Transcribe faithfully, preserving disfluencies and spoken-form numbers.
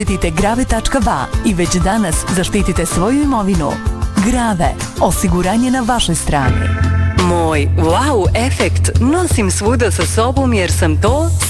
Posjetite grave tačka va i već danas zaštitite svoju imovinu. Grave, osiguranje na vašoj strani. Moj wow efekt nosim svuda sa sobom jer sam to